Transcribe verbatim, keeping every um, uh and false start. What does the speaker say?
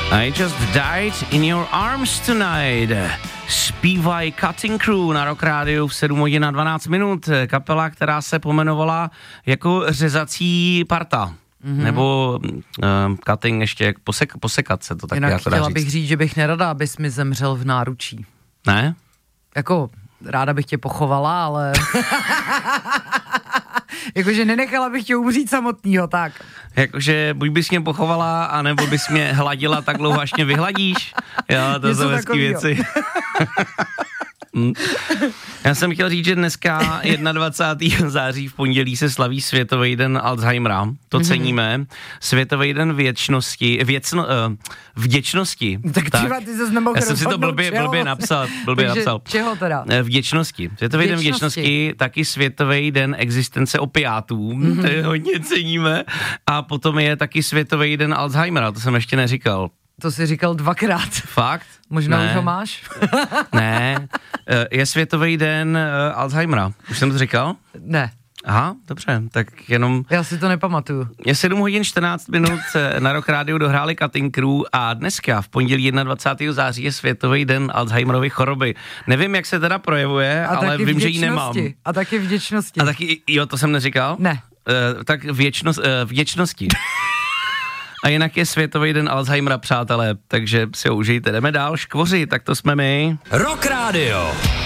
I just died in your arms tonight. Zpívají Cutting Crew na Rock Rádiu v sedm hodin a dvanáct minut. Kapela, která se pomenovala jako řezací parta. Mm-hmm. Nebo uh, cutting ještě, posek, posekat se to taky. Jinak jako chtěla bych říct, že bych nerada, abys mi zemřel v náručí. Ne? Jako, ráda bych tě pochovala, ale... Jakože nenechala bych tě umřít samotnýho, tak. Jakože buď bys mě pochovala, anebo bys mě hladila tak dlouho, až mě vyhladíš. Jo, to jsou hezký věci. Hmm. Já jsem chtěl říct, že dneska dvacátého prvního září v pondělí se slaví Světový den Alzheimera. To ceníme. Světový den věčnosti, věcno, uh, vděčnosti. Tak, tak. Tyva, ty zase nemohl Já jsem si to blbě, blbě napsal. Blbě Takže napsal. Čeho teda? Vděčnosti. Světový den vděčnosti, taky Světový den existence opiátů. Mm-hmm. To je hodně ceníme. A potom je taky Světový den Alzheimera, to jsem ještě neříkal. To jsi říkal dvakrát. Fakt? Možná ne. už ho máš? Ne, je Světový den Alzheimera. Už jsem to říkal? Ne. Aha, dobře, tak jenom... Já si to nepamatuju. Je sedm hodin čtrnáct minut, na Rock Rádiu dohráli Cutting Crew a dneska v pondělí dvacátého prvního září je Světový den Alzheimerovy choroby. Nevím, jak se teda projevuje, a ale vím, že ji nemám. A taky vděčnosti. A taky, jo, to jsem neříkal? Ne. Uh, tak věčnost, uh, vděčnosti. A jinak je Světový den Alzheimera, přátelé, takže si ho užijte. Jdeme dál, škvoři, tak to jsme my. Rock Radio.